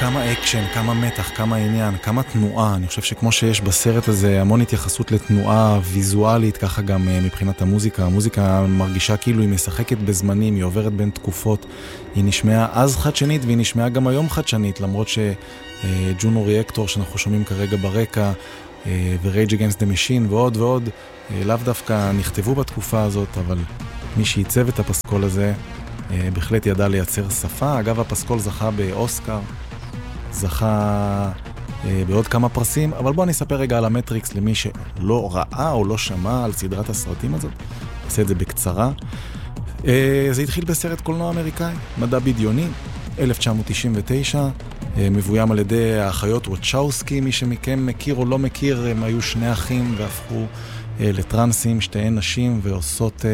כמה אקשן, כמה מתח, כמה עניין, כמה תנועה. אני חושב שכמו שיש בסרט הזה המון התייחסות לתנועה ויזואלית, ככה גם מבחינת המוזיקה. המוזיקה מרגישה כאילו היא משחקת בזמנים, היא עוברת בין תקופות. היא נשמעה אז חדשנית והיא נשמעה גם היום חדשנית, למרות שג'ונו ריאקטור שאנחנו שומעים כרגע ברקע, ו-Rage Against the Machine ועוד ועוד, לאו דווקא נכתבו בתקופה הזאת, אבל מי שייצב את הפסקול הזה בהחלט ידע לייצר שפה. אגב, הפסקול זכה באוסקר, זכה בעוד כמה פרסים, אבל בואו נספר רגע על המטריקס למי שלא ראה או לא שמע על סדרת הסרטים הזאת. נעשה את זה בקצרה. זה התחיל בסרט קולנוע אמריקאי, מדע בדיוני, 1999, מבוים על ידי האחיות וואצ'אוסקי. מי שמכם מכיר או לא מכיר, הם היו שני אחים והפכו לטרנסים, שתיהן נשים, ועושות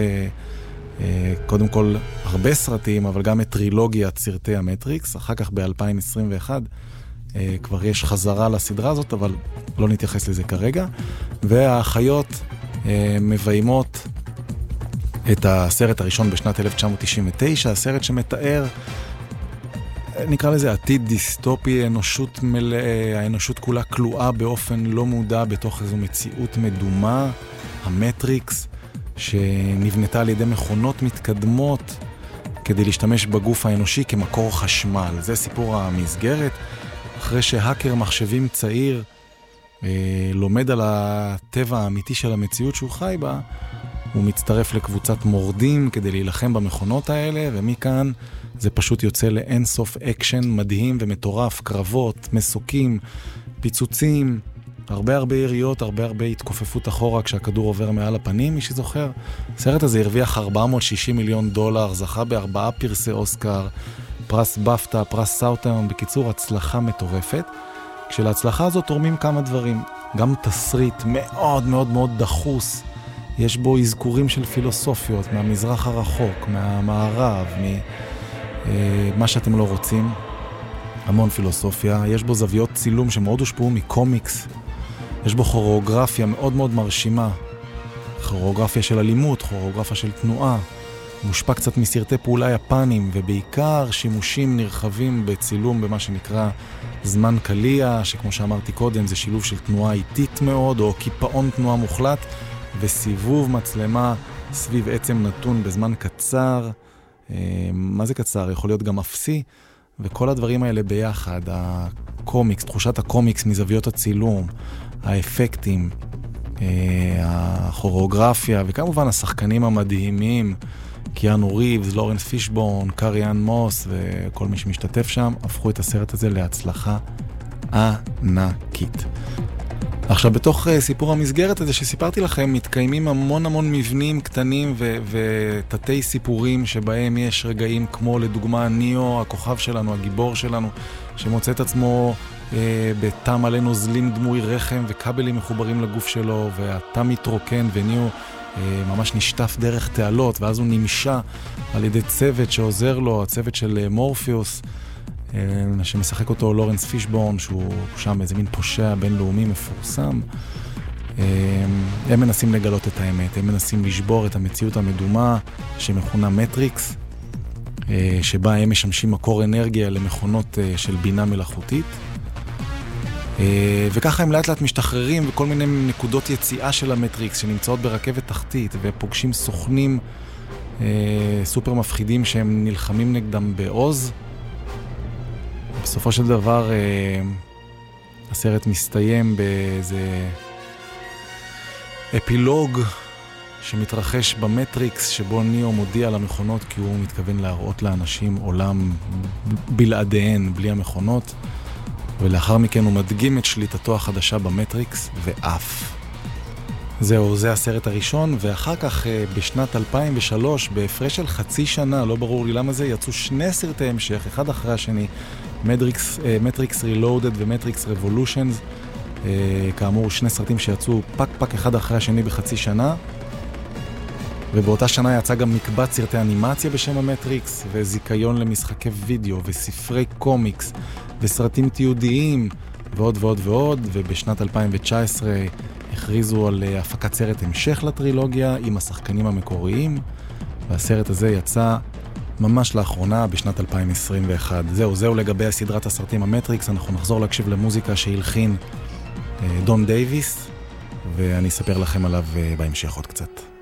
קודם כל הרבה סרטים, אבל גם את טרילוגיית סרטי המטריקס. אחר כך ב-2021 כבר יש חזרה לסדרה הזאת, אבל לא נתייחס לזה כרגע. והאחיות מביימות את הסרט הראשון בשנת 1999, הסרט שמתאר, נקרא לזה עתיד דיסטופי, האנושות כולה כלואה באופן לא מודע בתוך איזו מציאות מדומה, המטריקס, שנבנתה על ידי מכונות מתקדמות כדי להשתמש בגוף האנושי כמקור חשמל. זה סיפור המסגרת. אחרי שהאקר מחשבים צעיר לומד על הטבע האמיתי של המציאות שהוא חי בה, הוא מצטרף לקבוצת מורדים כדי להילחם במכונות האלה, ומכאן זה פשוט יוצא לאינסוף אקשן מדהים ומטורף, קרבות, מסוקים, פיצוצים, הרבה יריות, הרבה התכופפות אחורה כשהכדור עובר מעל הפנים, מי שזוכר. הסרט הזה הרוויח $460 מיליון, זכה ב4 פרסי אוסקר, פרס בפטה, פרס סאוטרן, בקיצור הצלחה מטורפת. כשלהצלחה הזאת תורמים כמה דברים, גם תסריט מאוד מאוד מאוד דחוס, יש בו אזכורים של פילוסופיות מהמזרח הרחוק, מהמערב, מה שאתם לא רוצים, המון פילוסופיה. יש בו זוויות צילום שמאוד הושפעו מקומיקס, יש בו כוריאוגרפיה מאוד מאוד מרשימה, כוריאוגרפיה של אלימות, כוריאוגרפיה של תנועה, מושפע קצת מסרטי פעולה יפנים, ובעיקר שימושים נרחבים בצילום במה שנקרא זמן קליע, שכמו שאמרתי קודם זה שילוב של תנועה איטית מאוד, או קיפאון תנועה מוחלט, וסיבוב מצלמה סביב עצם נתון בזמן קצר. מה זה קצר? יכול להיות גם אפסי, וכל הדברים האלה ביחד, הקומיקס, תחושת הקומיקס מזוויות הצילום, האפקטים, הכוריאוגרפיה, וכמובן השחקנים המדהימים, קיאנו ריבס, לורנס פישבורן, קאריאן מוס וכל מי שמשתתף שם, הפכו את הסרט הזה להצלחה ענקית. עכשיו, בתוך סיפור המסגרת הזה שסיפרתי לכם, מתקיימים המון מבנים קטנים ותתי סיפורים שבהם יש רגעים כמו לדוגמה ניאו, הכוכב שלנו, הגיבור שלנו, שמוצא את עצמו בתא מלא נוזלים דמוי רחם וכבלים מחוברים לגוף שלו, והתא מתרוקן וניאו ממש נשטף דרך תעלות, ואז הוא נמשה על ידי צוות שעוזר לו, הצוות של מורפיוס, שמשחק אותו לורנס פישבורן, שהוא שם איזה מין פושע בינלאומי מפורסם. הם מנסים לגלות את האמת, הם מנסים לשבור את המציאות המדומה שמכונה מטריקס, שבה הם משמשים מקור אנרגיה למכונות של בינה מלאכותית. וככה הם לאט לאט משתחררים וכל מיני נקודות יציאה של המטריקס שנמצאות ברכבת תחתית, ופוגשים סוכנים סופר מפחידים שהם נלחמים נגדם בעוז. בסופו של דבר הסרט מסתיים באיזה אפילוג שמתרחש במטריקס, שבו ניאו מודיע למכונות כי הוא מתכוון להראות לאנשים עולם בלעדיהן, בלי המכונות, ולאחר מכן הוא מדגים את שליטתו החדשה במטריקס ואף. זהו, זה הסרט הראשון, ואחר כך בשנת 2003, בהפרש של חצי שנה, לא ברור לי למה זה, יצאו שני סרטי המשך, אחד אחרי השני, מטריקס רילודד ומטריקס רבולושנס, כאמור שני סרטים שיצאו פק אחד אחרי השני בחצי שנה, ובאותה שנה יצא גם מקבץ סרטי אנימציה בשם המטריקס, וזיכיון למשחקי וידאו, וספרי קומיקס, וסרטים תיעודיים, ועוד ועוד ועוד, ובשנת 2019 הכריזו על הפקת סרט המשך לטרילוגיה עם השחקנים המקוריים, והסרט הזה יצא ממש לאחרונה, בשנת 2021. זהו לגבי הסדרת הסרטים המטריקס, אנחנו נחזור להקשיב למוזיקה שהלחין דון דייביס, ואני אספר לכם עליו בהמשך עוד קצת.